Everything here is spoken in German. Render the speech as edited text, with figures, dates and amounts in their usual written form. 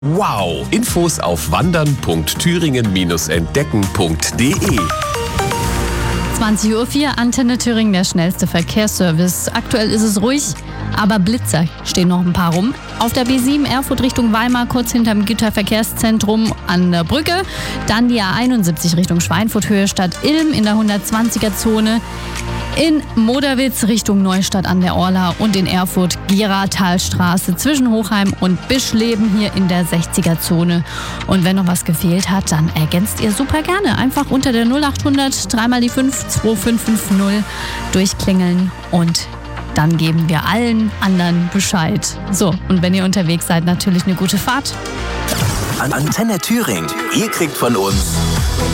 Wow! Infos auf wandern.thüringen-entdecken.de. 20:04 Uhr, Antenne Thüringen, der schnellste Verkehrsservice. Aktuell ist es ruhig, aber Blitzer stehen noch ein paar rum. Auf der B7 Erfurt Richtung Weimar, kurz hinterm Güterverkehrszentrum an der Brücke. Dann die A71 Richtung Schweinfurt, Höhe Stadt Ilm in der 120er-Zone. In Moderwitz Richtung Neustadt an der Orla und in Erfurt Geratalstraße zwischen Hochheim und Bischleben hier in der 60er-Zone. Und wenn noch was gefehlt hat, dann ergänzt ihr super gerne. Einfach unter der 0800 3 mal die 5 2550 durchklingeln und dann geben wir allen anderen Bescheid. So, und wenn ihr unterwegs seid, natürlich eine gute Fahrt. Antenne Thüringen. Ihr kriegt von uns